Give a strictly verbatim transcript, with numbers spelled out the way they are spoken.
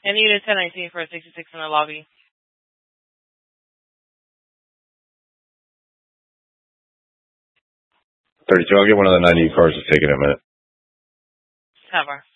And unit ten nineteen for a sixty-six in the lobby. thirty-two, I'll get one of the ninety cars to take it in a minute. Cover.